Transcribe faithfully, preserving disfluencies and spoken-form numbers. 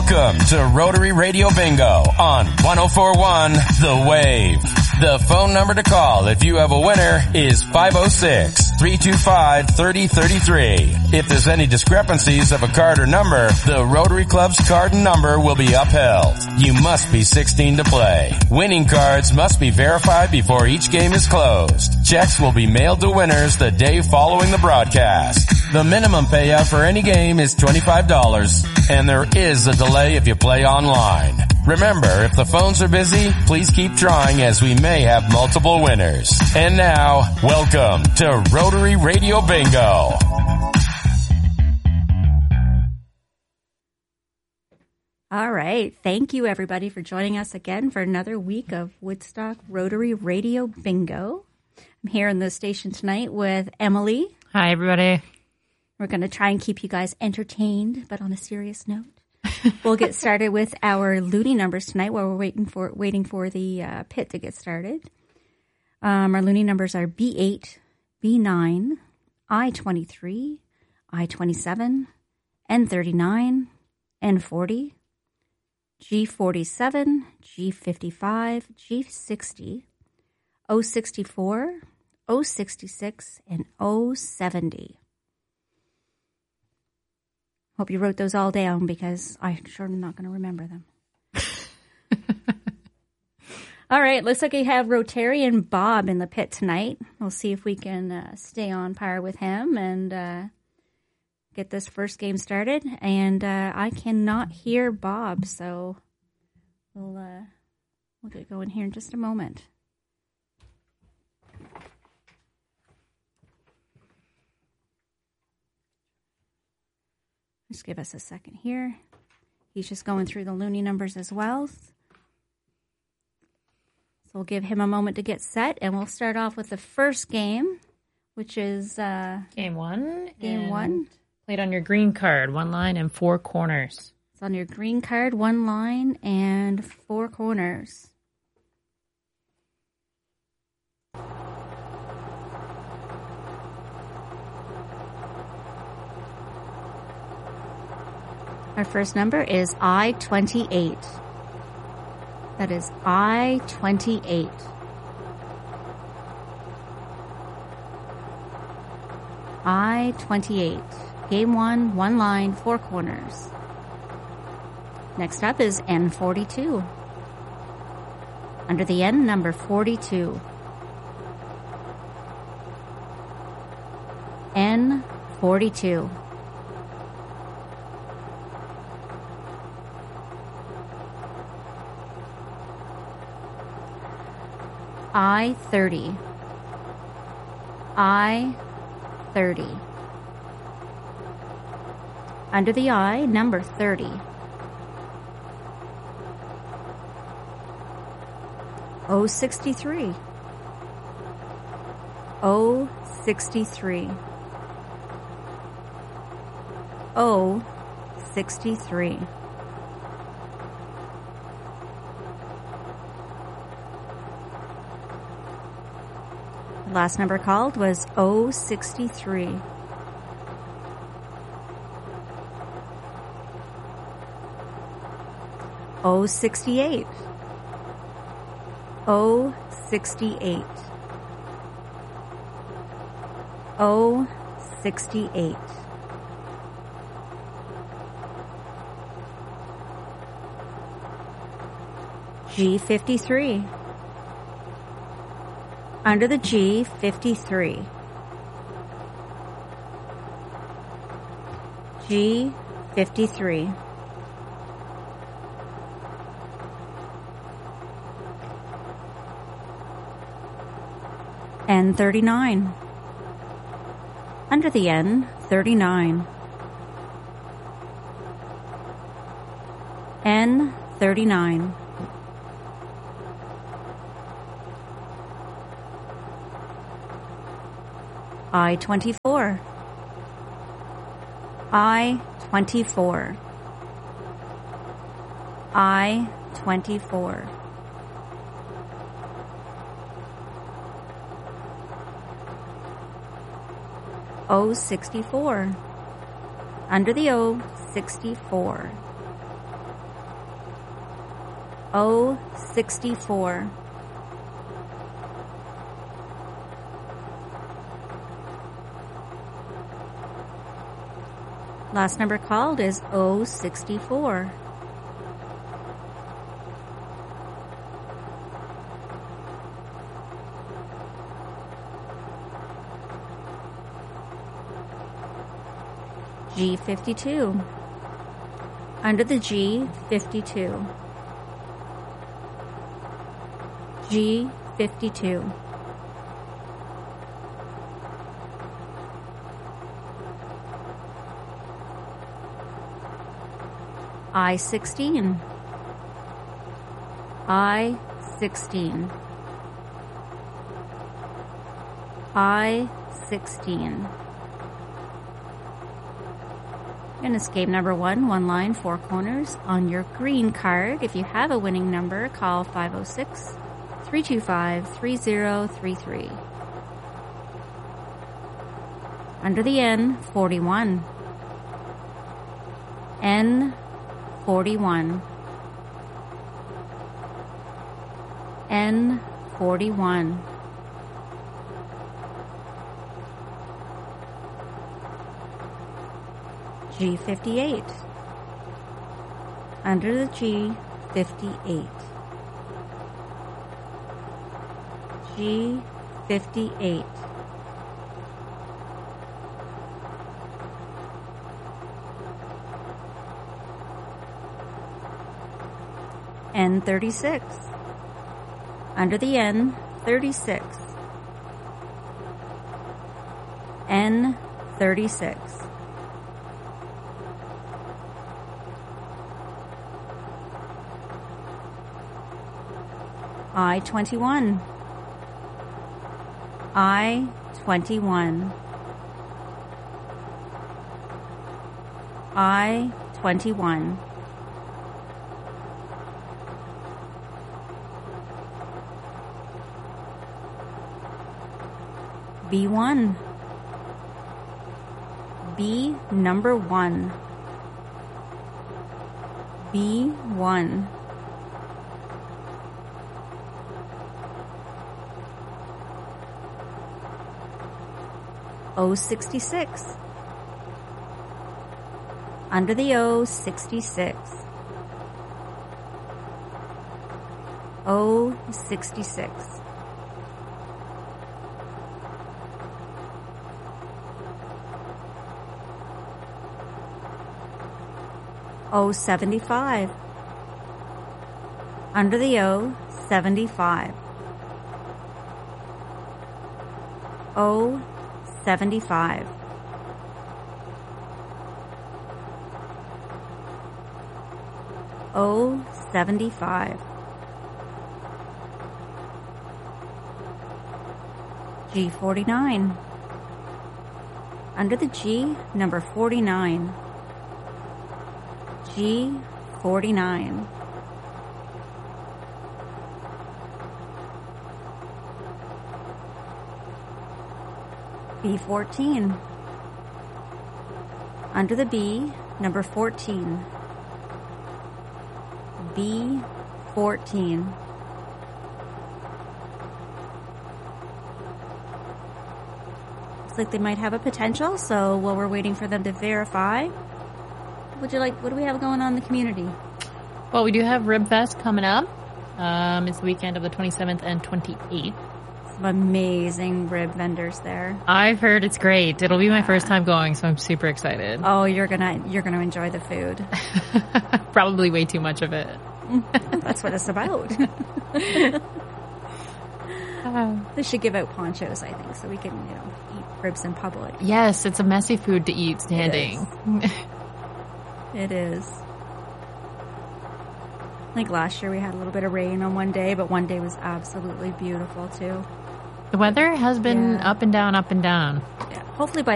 Welcome to Rotary Radio Bingo on one oh four point one The Wave. The phone number to call if you have a winner is five oh six, three two five, three oh three three. If there's any discrepancies of a card or number, the Rotary Club's card and number will be upheld. You must be sixteen to play. Winning cards must be verified before each game is closed. Checks will be mailed to winners the day following the broadcast. The minimum payout for any game is twenty-five dollars, and there is a delay if you play online. Remember, if the phones are busy, please keep trying as we may have multiple winners. And now, welcome to Rotary Radio Bingo. All right. Thank you, everybody, for joining us again for another week of Woodstock Rotary Radio Bingo. I'm here in the station tonight with Emily. Hi, everybody. We're going to try and keep you guys entertained, but on a serious note. We'll get started with our Looney numbers tonight while we're waiting for waiting for the uh, pit to get started. Um, our Looney numbers are B eight, B nine, I twenty-three, I twenty-seven, N thirty-nine, N forty, G forty-seven, G fifty-five, G sixty, O sixty-four, O sixty-six, and O seventy. Hope you wrote those all down because I'm sure I'm not going to remember them. All right, looks like we have Rotarian Bob in the pit tonight. We'll see if we can uh, stay on par with him and uh, get this first game started. And uh, I cannot hear Bob, so we'll, uh, we'll get going here in just a moment. Just give us a second here. He's just going through the Looney numbers as well. So we'll give him a moment to get set, and we'll start off with the first game, which is uh, game one. Game one. Played on your green card, one line and four corners. It's on your green card, one line and four corners. Our first number is I twenty-eight. That is I twenty-eight. I twenty-eight. Game one, one line, four corners. Next up is N forty-two. Under the N, number forty-two. N forty-two. I thirty. I thirty. Under the I, number thirty. O sixty-three. O sixty-three. O sixty-three. Last number called was O sixty-three. O sixty-eight. O sixty-eight. O sixty-eight. G fifty-three. Under the G, fifty-three. G fifty-three. N thirty-nine. Under the N, thirty-nine. N thirty-nine. I twenty-four. I twenty-four. I twenty-four. O sixty-four. Under the O, sixty-four. O sixty-four. Last number called is O sixty-four. G fifty-two. Under the G, fifty-two. G fifty-two. I sixteen. I sixteen. I sixteen. And escape number one, one line, four corners on your green card. If you have a winning number, call five oh six, three two five, three oh three three. Under the N, forty-one. N, forty-one. N, forty-one. G fifty-eight. Under the G, fifty-eight. G fifty-eight. N thirty-six. Under the N, thirty-six. N thirty-six. I twenty-one. I twenty-one. I twenty-one. B one. B number one. B one. O sixty-six. Under the O, sixty-six. O sixty-six. O seventy-five. Under the O, seventy-five. O seventy-five. O seventy-five. G forty-nine. Under the G, number forty-nine. G forty-nine. B fourteen. Under the B, number fourteen. B fourteen. Looks like they might have a potential, so while we're waiting for them to verify, would you like, what do we have going on in the community? Well, we do have Rib Fest coming up. Um, it's the weekend of the twenty-seventh and twenty-eighth. Some amazing rib vendors there. I've heard it's great. It'll be my first time going, so I'm super excited. Oh, you're gonna you're gonna enjoy the food. Probably way too much of it. That's what it's about. uh, They should give out ponchos, I think, so we can, you know, eat ribs in public. yes, it's a messy food to eat standing. It is. It is. Like last year, we had a little bit of rain on one day, but one day was absolutely beautiful too. The weather has been Yeah. up and down, up and down. Yeah. Hopefully by